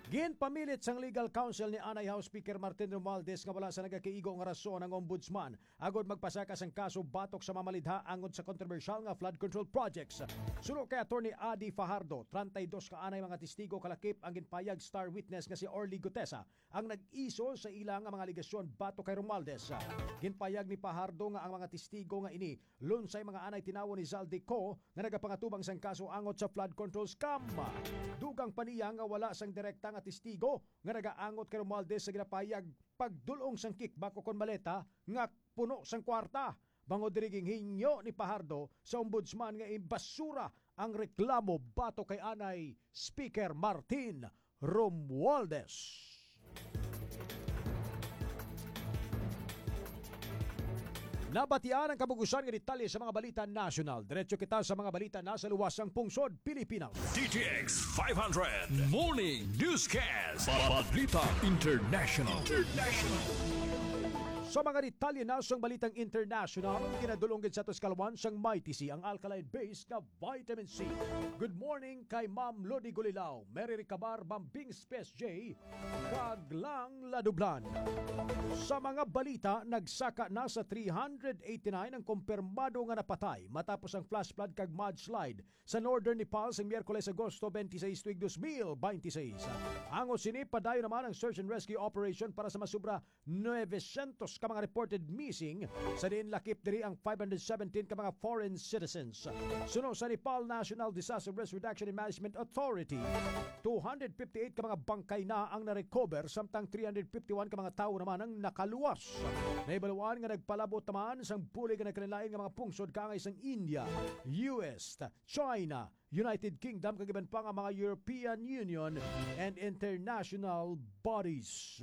Ginpamilit sang legal counsel ni Anay House Speaker Martin Romualdez nga wala sa nagakiigo nga rason ang ombudsman agod magpasaka sang kaso batok sa mamalidha angod sa kontrobersyal nga flood control projects. Sulo kay Attorney Adi Fajardo, 32 ka anay mga testigo kalakip ang ginpayag star witness nga si Orly Gutesa ang nag-iso sa ilang nga mga aligasyon batok kay Romualdez. Ginpayag ni Fajardo nga ang mga testigo nga ini lunsay mga anay tinawo ni Zaldico nga nagapangatubang sang kaso angot sa flood control scam. Dugang paniya nga wala sang direkta nga testigo nga nagaangot kay Romualdez sa ginapayag pagdulong sang kickback o kon maleta nga puno sang kwarta. Bangod diriging hinyo ni Fajardo sa ombudsman nga imbasura ang reklamo bato kay anay Speaker Martin Romualdez. Nabatian ang kabugusan ng detalye sa mga balita national. Diretso kita sa mga balita na sa luwasang pungsod, Pilipinas. DTX 500 Morning Newscast. Balita International. Sa mga detalye na sa balitang international, kinadulunggid sa Tuscalwan sang Mighty C ang alkaline-based na vitamin C. Good morning kay Ma'am Lodi Gulilao, Mary Ricabar, Bambing Space J, Kaglang Ladublan. Sa mga balita, nagsaka na sa 389 ang kumpirmado nga napatay matapos ang flash flood kag mudslide sa northern Nepal sa Miyerkules, Agosto 26, 2026. Ang sini padayon naman ang search and rescue operation para sa masubra 900 ka mga reported missing sa diin lakip diri ang 517 ka mga foreign citizens. Suno sa Nepal National Disaster Risk Reduction and Management Authority, 258 ka mga bangkay na ang na-recover samtang 351 ka mga tao naman ang nakaluwas. Naibaluan nga nagpalabot naman sang puli nga nagkanilain nga mga pungsod kaangay sang India, US, China, United Kingdom, kagiban pa nga mga European Union and international bodies.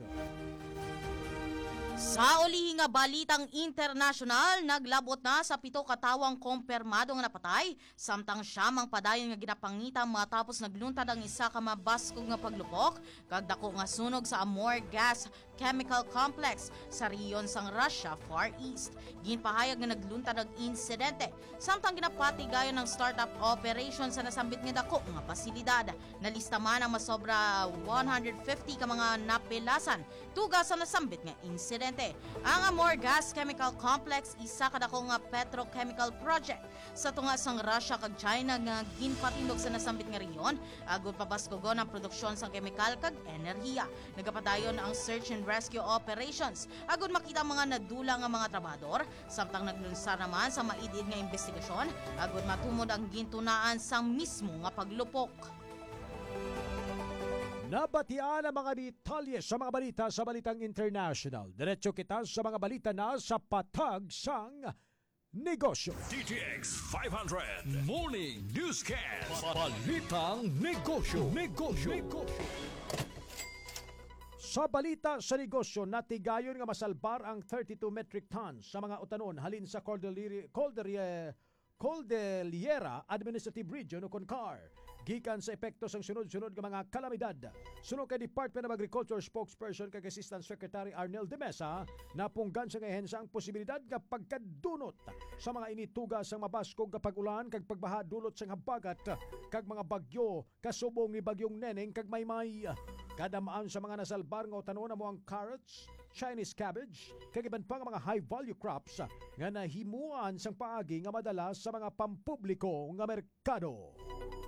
Sa uli nga balitang international, naglabot na sa 7 katawang kumpirmado nga napatay, samtang siyamang padayon nga ginapangita matapos nagluntad ang isa ka mabaskog nga paglupok, kag dako nga sunog sa Amur Gas Chemical Complex sa riyon sang Russia, Far East. Ginpahayag nga nagluntad ang insidente, samtang ginapatigayon ng startup operation sa nasambit nga dako nga pasilidad. Nalista man ang masobra 150 ka mga napilasan, tuga sa nasambit nga insidente. Ang Amur Gas Chemical Complex isa kadako nga petrochemical project sa tunga sang Russia kag China nga ginpatindog sa nasambit nga riyon agud pabaskogon ang produksyon sang kemikal kag enerhiya. Nagapadayon ang search and rescue operations agud makita mga nadula nga mga trabador, samtang naglunsad naman sa maidid nga investigasyon agud matumod ang gintunaan sang mismo nga paglupok. Nabatian ang mga detalye sa mga balita sa balitang international. Diretso kita sa mga balita na sa patag sang negosyo. DTX 500 Morning Newscast. Balitang negosyo. Sa balita sa negosyo, natigayon nga masalbar ang 32 metric tons sa mga utanon halin sa Cordillera Administrative Region o CONCAR, gikan sa epekto sang sunod-sunod nga mga kalamidad. Suno kay Department of Agriculture spokesperson kay Assistant Secretary Arnel De Mesa, napunggan sa ngahensa ang posibilidad nga pagkadunot sa mga inituga sang mabaskog nga pag-ulan kag pagbaha dulot sang habagat kag mga bagyo kasubong ni bagyong Neneng kag Maymay. Kadamaan sa mga nasalbar nga utanon mo ang carrots, Chinese cabbage, kagiban pa nga mga high-value crops nga nahimuan sang paagi nga madalas sa mga pampubliko nga merkado.